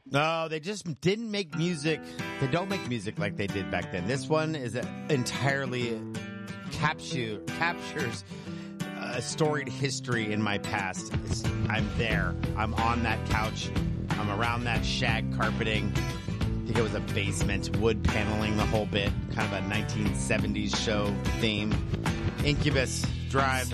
No, they just didn't make music. They don't make music like they did back then. This one is entirely captures a storied history in my past. I'm there. I'm on that couch. I'm around that shag carpeting. I think it was a basement, wood paneling, the whole bit. Kind of a 1970s show theme. Incubus, Drive.